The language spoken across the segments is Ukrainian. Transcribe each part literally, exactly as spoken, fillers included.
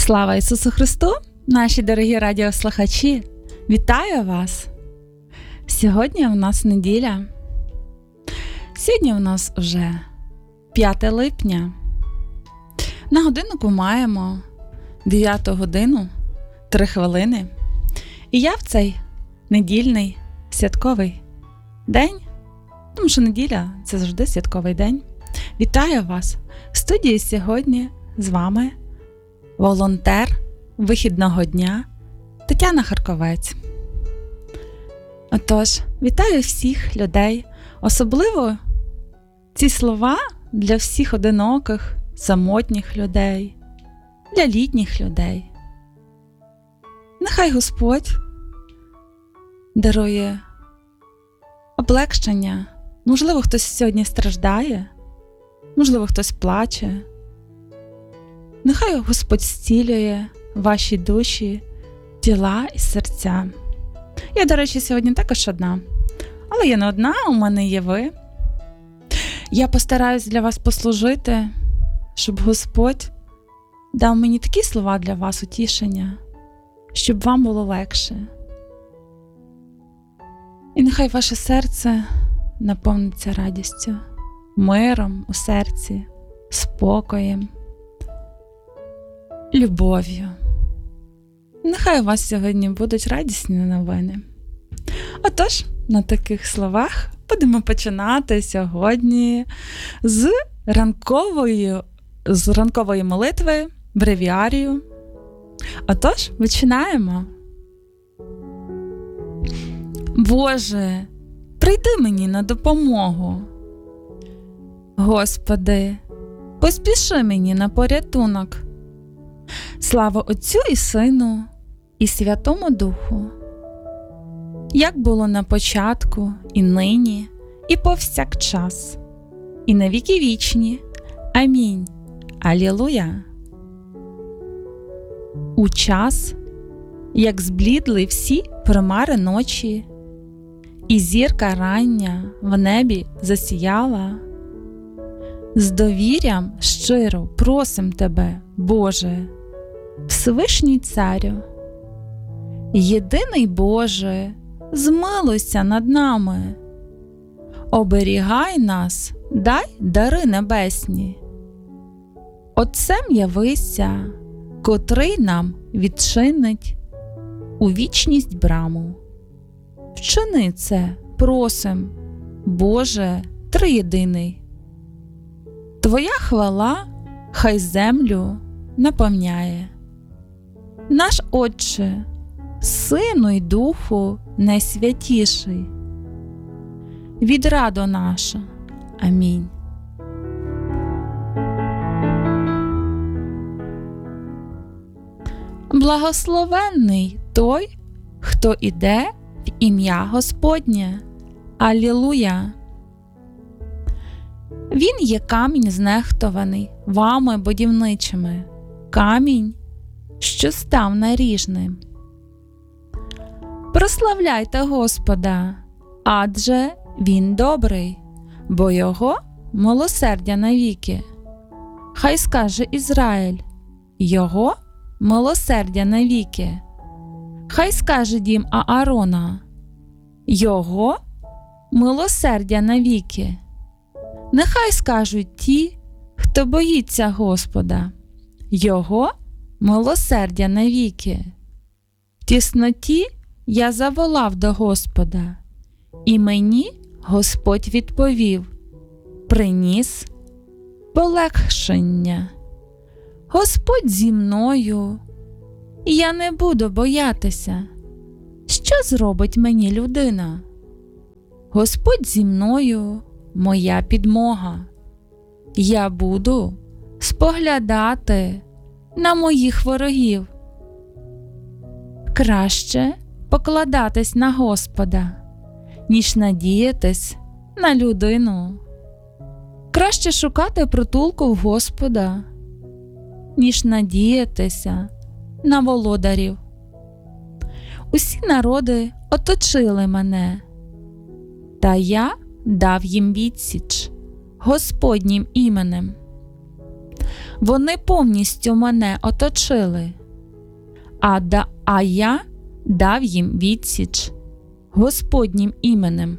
Слава Ісусу Христу, наші дорогі радіослухачі! Вітаю вас! Сьогодні у нас неділя. Сьогодні у нас вже п'яте липня. На годиннику маємо дев'яту годину, три хвилини. І я в цей недільний святковий день, тому що неділя – це завжди святковий день, вітаю вас! В студії сьогодні з вами волонтер вихідного дня Тетяна Харковець. Отож, вітаю всіх людей, особливо ці слова для всіх одиноких, самотніх людей, для літніх людей. Нехай Господь дарує облегшення. Можливо, хтось сьогодні страждає, можливо, хтось плаче. Нехай Господь зцілює ваші душі, тіла і серця. Я, до речі, сьогодні також одна. Але я не одна, у мене є ви. Я постараюсь для вас послужити, щоб Господь дав мені такі слова для вас утішення, щоб вам було легше. І нехай ваше серце наповниться радістю, миром у серці, спокоєм, любов'ю. Нехай у вас сьогодні будуть радісні новини. Отож, на таких словах будемо починати сьогодні з ранкової, з ранкової молитви, бревіарію. Отож, починаємо. Боже, прийди мені на допомогу. Господи, поспіши мені на порятунок. Слава Отцю і Сину, і Святому Духу, як було на початку, і нині, і повсякчас, і на віки вічні. Амінь. Алілуя. У час, як зблідли всі примари ночі, і зірка рання в небі засіяла, з довір'ям щиро просим Тебе, Боже, Всевишній Царю, єдиний Боже, змилуйся над нами, оберігай нас, дай дари небесні. Отцем явися, котрий нам відчинить у вічність браму. Вчини це, просим, Боже, триєдиний. Твоя хвала хай землю наповняє. Наш Отче, Сину й Духу найсвятіший, відрадо наша. Амінь. Благословенний той, хто іде в ім'я Господнє. Алілуя! Він є камінь знехтований вами будівничими, камінь, що став наріжним. Прославляйте Господа, адже Він добрий, бо Його милосердя навіки. Хай скаже Ізраїль, Його милосердя навіки. Хай скаже дім Аарона, Його милосердя навіки. Нехай скажуть ті, хто боїться Господа, Його милосердя навіки. В тісноті я заволав до Господа, і мені Господь відповів, приніс полегшення. Господь зі мною, і я не буду боятися. Що зробить мені людина? Господь зі мною, моя підмога. Я буду споглядати на моїх ворогів. Краще покладатись на Господа, ніж надіятись на людину. Краще шукати притулку в Господа, ніж надіятися на володарів. Усі народи оточили мене, та я дав їм відсіч Господнім іменем. Вони повністю мене оточили, а, да, а я дав їм відсіч Господнім іменем.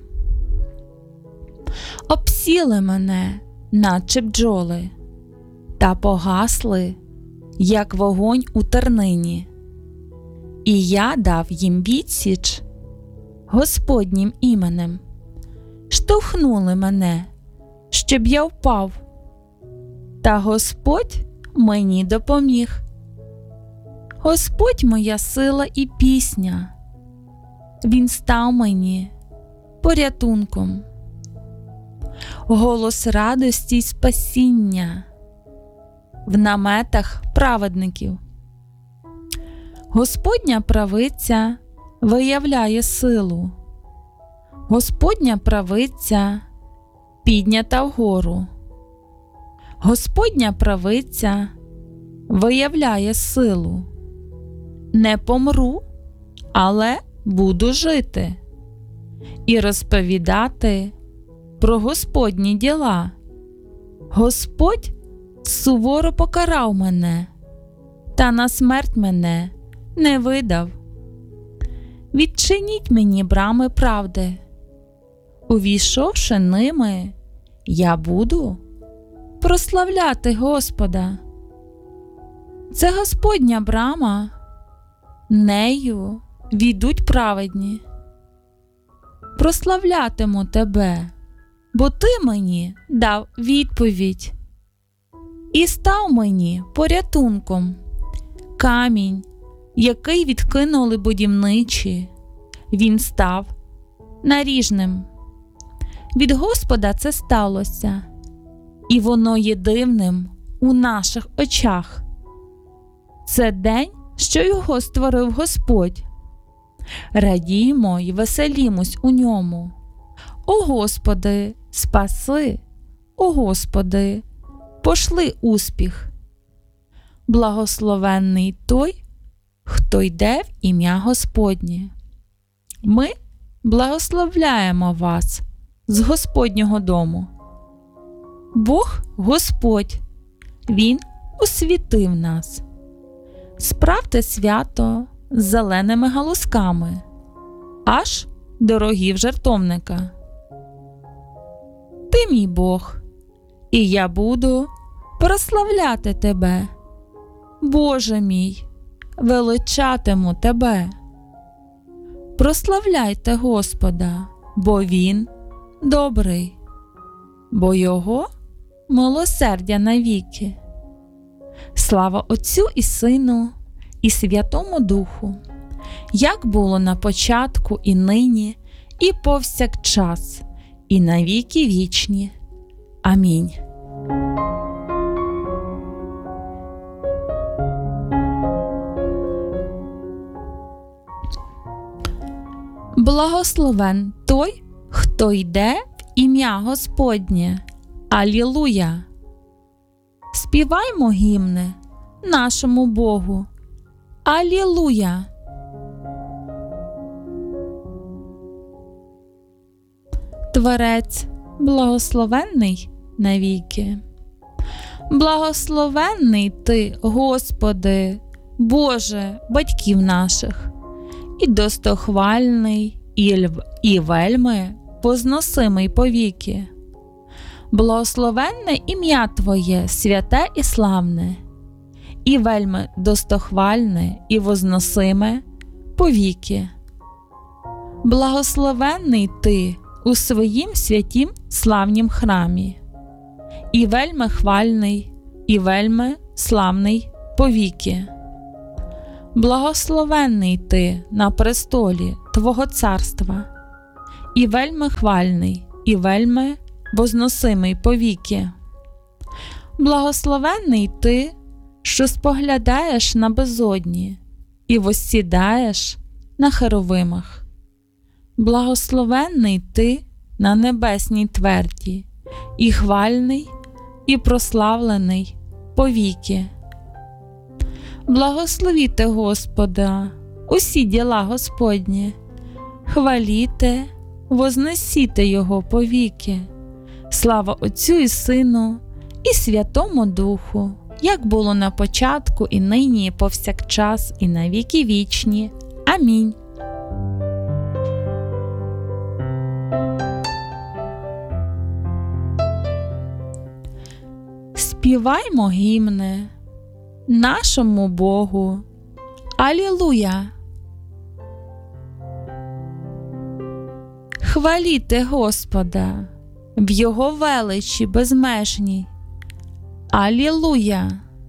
Обсіли мене, наче бджоли, та погасли, як вогонь у тернині. І я дав їм відсіч Господнім іменем. Штовхнули мене, щоб я впав, та Господь мені допоміг. Господь моя сила і пісня, Він став мені порятунком. Голос радості й спасіння в наметах праведників. Господня правиця виявляє силу. Господня правиця піднята вгору. Господня правиця виявляє силу. Не помру, але буду жити і розповідати про Господні діла. Господь суворо покарав мене, та на смерть мене не видав. Відчиніть мені брами правди. Увійшовши ними, я буду прославляти Господа. Це Господня брама, нею війдуть праведні. Прославлятиму тебе, бо ти мені дав відповідь і став мені порятунком. Камінь, який відкинули будівничі, він став наріжним. Від Господа це сталося, і воно є дивним у наших очах. Це день, що його створив Господь. Радіймо й веселімось у ньому. О Господи, спаси! О Господи, пошли успіх! Благословенний той, хто йде в ім'я Господнє. Ми благословляємо вас з Господнього дому. Бог Господь, Він освітив нас. Справте свято з зеленими галузками, аж до рогів жертовника. Ти мій Бог, і я буду прославляти тебе. Боже мій, величатиму тебе. Прославляйте Господа, бо Він добрий, бо Його милосердя навіки. Слава Отцю і Сину, і Святому Духу, як було на початку, і нині, і повсякчас, і на віки вічні. Амінь. Благословен той, хто йде в ім'я Господнє. Алілуя! Співаймо гімни нашому Богу. Алілуя! Творець благословенний навіки. Благословенний Ти, Господи, Боже батьків наших, і достохвальний, і, льв, і вельми позносимий повіки. Благословенне ім'я Твоє, святе і славне, і вельми достохвальне і возносиме повіки. Благословенний Ти у своїм святім славнім храмі, і вельми хвальний, і вельми славний повіки. Благословенний Ти на престолі Твого царства, і вельми хвальний, і вельми возносимий повіки. Благословенний Ти, що споглядаєш на безодні і воссідаєш на херовимах. Благословенний Ти на небесній тверді, і хвальний, і прославлений повіки. Благословіте Господа усі діла Господні, хваліте, вознесіте Його повіки. Слава Отцю і Сину, і Святому Духу, як було на початку, і нині, і повсякчас, і на віки вічні. Амінь. Співаймо гімни нашому Богу. Алілуя! Хваліте Господа в Його величі безмежній. Алілуя!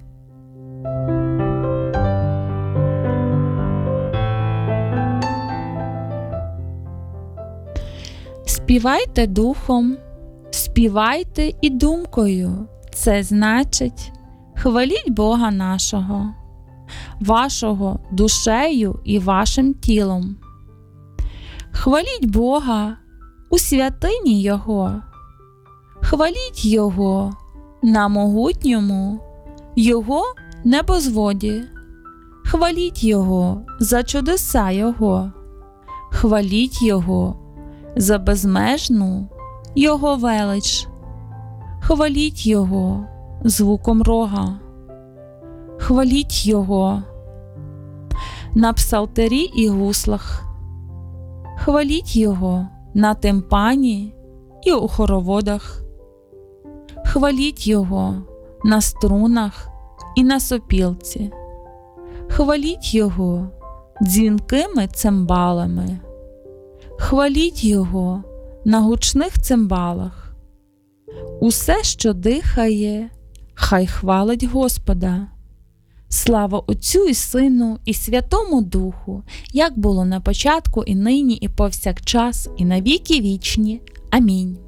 Співайте духом, співайте і думкою. Це значить, хваліть Бога нашого, вашого душею і вашим тілом. Хваліть Бога у святині Його, хваліть Його на могутньому Його небозводі, хваліть Його за чудеса Його, хваліть Його за безмежну Його велич, хваліть Його звуком рога, хваліть Його на псалтирі і гуслах, хваліть Його на тимпані і у хороводах, хваліть Його на струнах і на сопілці, хваліть Його дзвінкими цимбалами, хваліть Його на гучних цимбалах. Усе, що дихає, хай хвалить Господа. Слава Отцю і Сину і Святому Духу, як було на початку, і нині, і повсякчас, і на віки вічні. Амінь.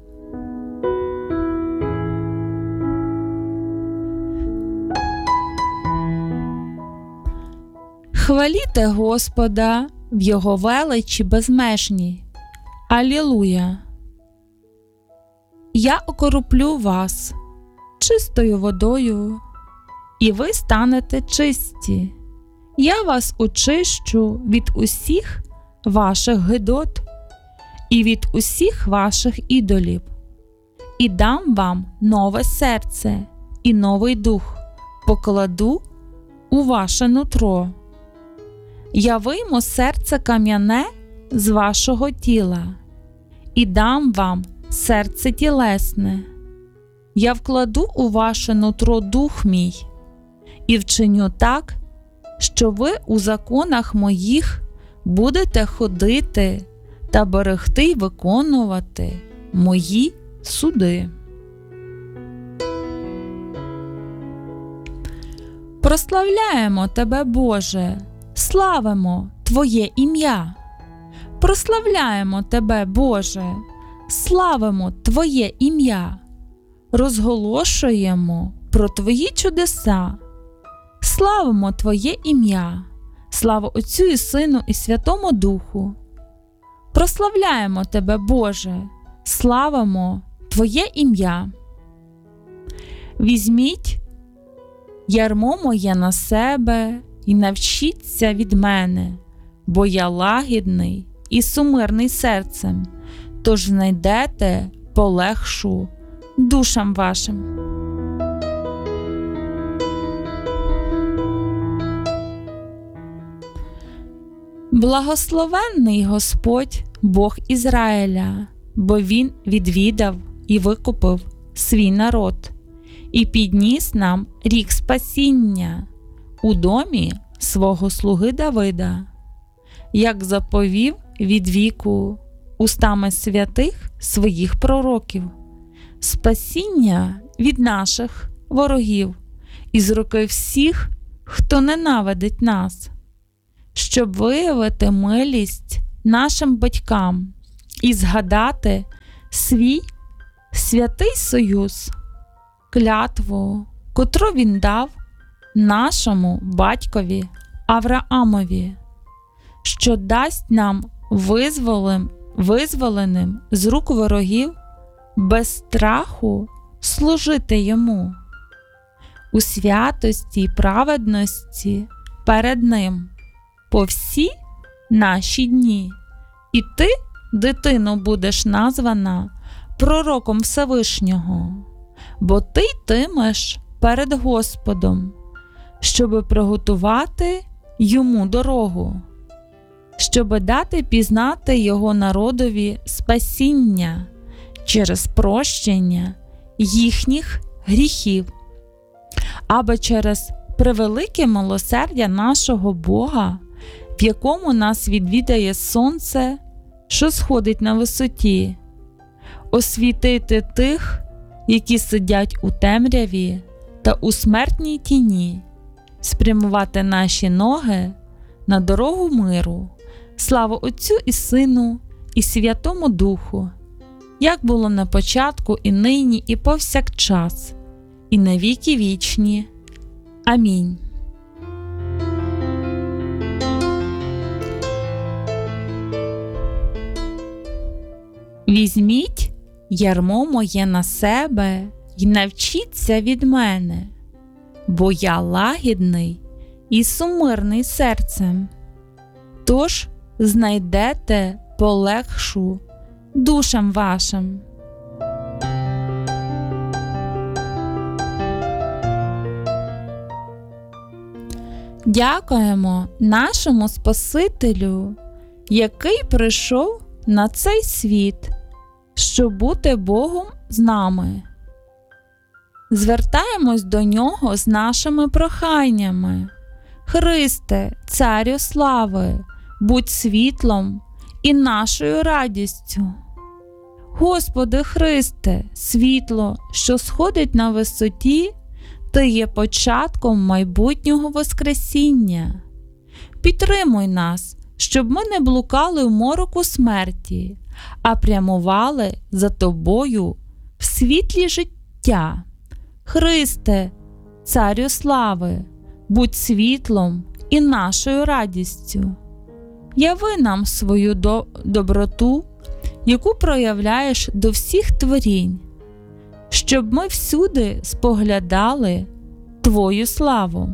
Хваліте Господа в Його величі безмежній. Алілуя! Я окроплю вас чистою водою, і ви станете чисті. Я вас очищу від усіх ваших гидот і від усіх ваших ідолів, і дам вам нове серце і новий дух покладу у ваше нутро. Я вийму серце кам'яне з вашого тіла і дам вам серце тілесне. Я вкладу у ваше нутро дух мій і вчиню так, що ви у законах моїх будете ходити та берегти й виконувати мої суди. Прославляємо Тебе, Боже, славимо Твоє ім'я. Прославляємо Тебе, Боже, славимо Твоє ім'я. Розголошуємо про Твої чудеса. Славимо Твоє ім'я. Слава Отцю і Сину і Святому Духу. Прославляємо Тебе, Боже, славимо Твоє ім'я. Візьміть ярмо моє на себе і навчіться від мене, бо я лагідний і сумирний серцем, тож знайдете полегшу душам вашим. Благословенний Господь, Бог Ізраїля, бо Він відвідав і викупив свій народ і підніс нам рік спасіння у домі свого слуги Давида, як заповів від віку устами святих своїх пророків, спасіння від наших ворогів і з руки всіх, хто ненавидить нас, щоб виявити милість нашим батькам і згадати свій святий союз, клятву, котру він дав нашому батькові Авраамові, що дасть нам визволим, визволеним з рук ворогів без страху служити йому у святості й праведності перед ним по всі наші дні. І ти, дитино, будеш названа пророком Всевишнього, бо ти йтимеш перед Господом, щоби приготувати йому дорогу, щоби дати пізнати його народові спасіння через прощення їхніх гріхів, аби через превелике милосердя нашого Бога, в якому нас відвідає сонце, що сходить на висоті, освітити тих, які сидять у темряві та у смертній тіні, спрямувати наші ноги на дорогу миру. Слава Отцю і Сину, і Святому Духу, як було на початку, і нині, і повсякчас, і на віки вічні. Амінь. Візьміть ярмо моє на себе й навчіться від мене, бо я лагідний і сумирний серцем, тож знайдете полегшу душам вашим. Дякуємо нашому Спасителю, який прийшов на цей світ, щоб бути Богом з нами. Звертаємось до Нього з нашими проханнями. Христе, Царю слави, будь світлом і нашою радістю. Господи Христе, світло, що сходить на висоті, Ти є початком майбутнього Воскресіння. Підтримуй нас, щоб ми не блукали в мороку смерті, а прямували за Тобою в світлі життя. Христе, Царю слави, будь світлом і нашою радістю. Яви нам свою до- доброту, яку проявляєш до всіх творінь, щоб ми всюди споглядали Твою славу.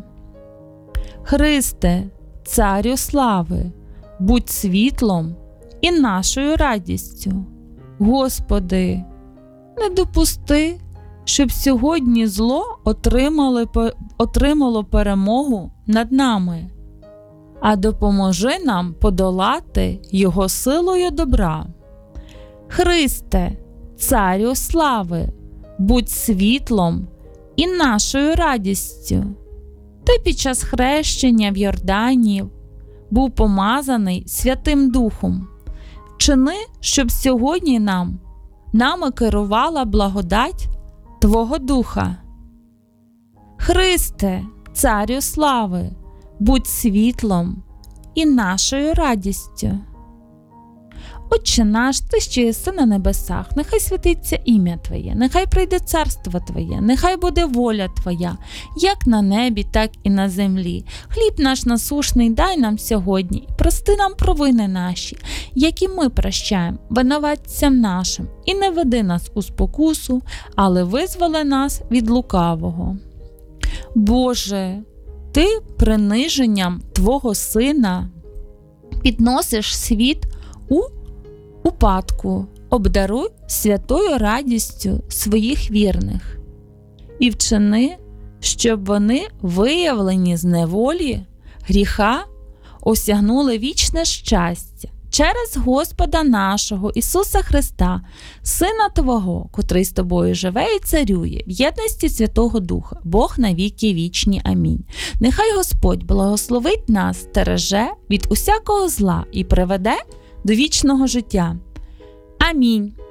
Христе, Царю слави, будь світлом і нашою радістю. Господи, не допусти, щоб сьогодні зло отримали, отримало перемогу над нами, а допоможи нам подолати його силою добра. Христе, Царю слави, будь світлом і нашою радістю. Ти під час хрещення в Йордані був помазаний Святим Духом. Чини, щоб сьогодні нам, нами керувала благодать Твого Духа. Христе, Царю слави, будь світлом і нашою радістю. Отче наш, Ти, що єси на небесах, нехай святиться ім'я Твоє, нехай прийде царство Твоє, нехай буде воля Твоя, як на небі, так і на землі. Хліб наш насушний дай нам сьогодні, і прости нам провини наші, які ми прощаємо винуватцям нашим, і не веди нас у спокусу, але визволи нас від лукавого. Боже, Ти приниженням Твого Сина підносиш світ у упадку, обдаруй святою радістю своїх вірних і вчини, щоб вони, виявлені з неволі, гріха, осягнули вічне щастя через Господа нашого Ісуса Христа, Сина Твого, котрий з Тобою живе і царює, в єдності Святого Духа, Бог на віки вічні. Амінь. Нехай Господь благословить нас, стереже від усякого зла і приведе до вічного життя. Амінь.